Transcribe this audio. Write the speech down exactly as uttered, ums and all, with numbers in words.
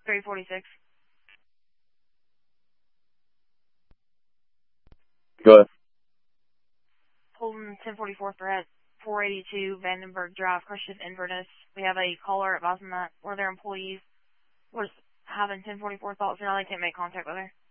three forty-six. Go ahead. Holden ten forty-four threat, four eighty-two Vandenberg Drive, Crush Shift Inverness. We have a caller advising that one of their employees was having ten forty-four thoughts and now they can't make contact with her.